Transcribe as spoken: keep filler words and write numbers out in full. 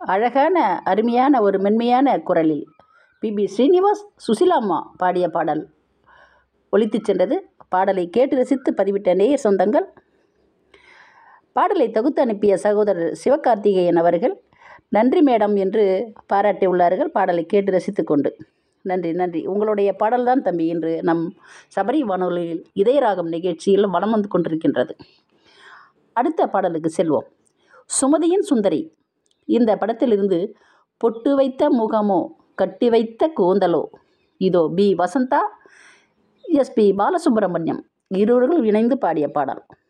அழகான அருமையான ஒரு மென்மையான குரலில் பிபி ஸ்ரீனிவாஸ் சுசிலாம்மா பாடிய பாடல் ஒலித்து சென்றது. பாடலை கேட்டு ரசித்து பதிவிட்ட நேயர் சொந்தங்கள், பாடலை தொகுத்து அனுப்பிய சகோதரர் சிவகார்த்திகேயன் அவர்கள் நன்றி மேடம் என்று பாராட்டி உள்ளார்கள். பாடலை கேட்டு ரசித்து கொண்டு நன்றி நன்றி. உங்களுடைய பாடல்தான் தம்பி இன்று நம் சபரி வானொலியில் இதயராகம் நிகழ்ச்சியில் வலம் வந்து கொண்டிருக்கின்றது. அடுத்த பாடலுக்கு செல்வோம். சுமதியின் சுந்தரி இந்த படத்திலிருந்து பொட்டு வைத்த முகமோ கட்டி வைத்த கூந்தலோ, இதோ பி வசந்தா, எஸ்பி பாலசுப்ரமணியம் இருவர்கள் இணைந்து பாடிய பாடல்.